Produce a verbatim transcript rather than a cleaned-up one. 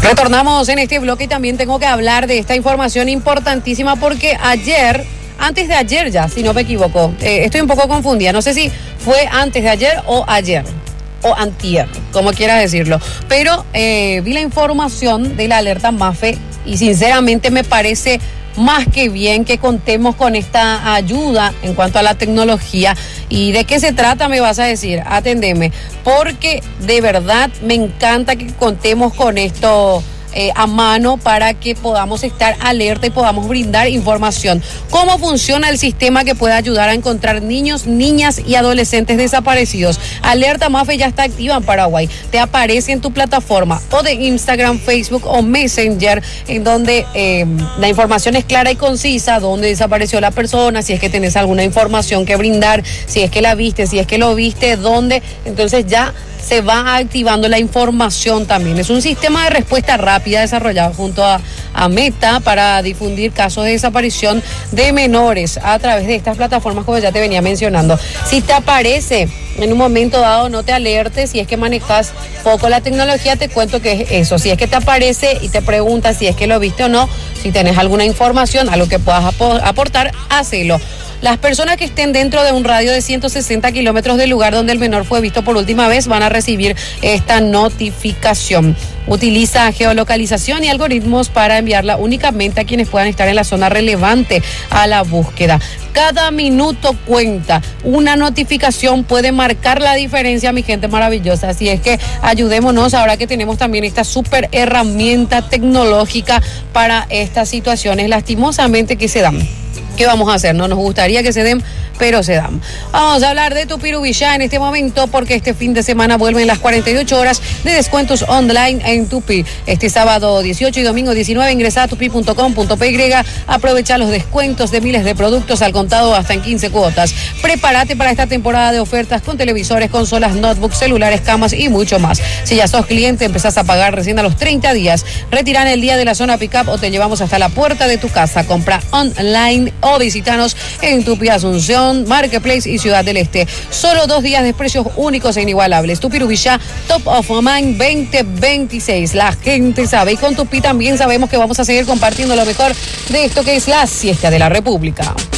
Retornamos en este bloque y también tengo que hablar de esta información importantísima porque ayer, antes de ayer ya, si no me equivoco, eh, estoy un poco confundida, no sé si fue antes de ayer o ayer, o antier, como quieras decirlo, pero eh, vi la información de la alerta MAFE y sinceramente me parece más que bien que contemos con esta ayuda en cuanto a la tecnología. ¿Y de qué se trata? Me vas a decir, atendeme, porque de verdad me encanta que contemos con esto eh, a mano para que podamos estar alerta y podamos brindar información. ¿Cómo funciona el sistema que puede ayudar a encontrar niños, niñas y adolescentes desaparecidos? Alerta MAFE ya está activa en Paraguay. Te aparece en tu plataforma o de Instagram, Facebook o Messenger, en donde eh, la información es clara y concisa, dónde desapareció la persona, si es que tenés alguna información que brindar, si es que la viste, si es que lo viste, dónde. Entonces ya se va activando la información también. Es un sistema de respuesta rápida desarrollado junto a, a Meta para difundir casos de desaparición de menores a través de estas plataformas, como ya te venía mencionando. Si te aparece en un momento dado, no te alertes. Si es que manejas poco la tecnología, te cuento que es eso. Si es que te aparece y te pregunta si es que lo viste o no, si tenés alguna información, algo que puedas aportar, hacelo. Las personas que estén dentro de un radio de ciento sesenta kilómetros del lugar donde el menor fue visto por última vez van a recibir esta notificación. Utiliza geolocalización y algoritmos para enviarla únicamente a quienes puedan estar en la zona relevante a la búsqueda. Cada minuto cuenta. Una notificación puede marcar la diferencia, mi gente maravillosa. Así es que ayudémonos ahora que tenemos también esta súper herramienta tecnológica para estas situaciones lastimosamente que se dan. ¿Qué vamos a hacer? No nos gustaría que se den, pero se dan. Vamos a hablar de Tupirubillá en este momento porque este fin de semana vuelven las cuarenta y ocho horas de descuentos online en Tupi. Este sábado dieciocho y domingo diecinueve ingresa a tupi punto com punto pe y aprovecha los descuentos de miles de productos al contado hasta en quince cuotas. Prepárate para esta temporada de ofertas con televisores, consolas, notebooks, celulares, camas y mucho más. Si ya sos cliente, empezás a pagar recién a los treinta días. Retiran el día de la zona pick-up o te llevamos hasta la puerta de tu casa. Compra online o visítanos en Tupi Asunción, Marketplace y Ciudad del Este. Solo dos días de precios únicos e inigualables. Tupirubillá Top of Mind veinte veintiséis. La gente sabe y con Tupi también sabemos que vamos a seguir compartiendo lo mejor de esto que es la siesta de la República.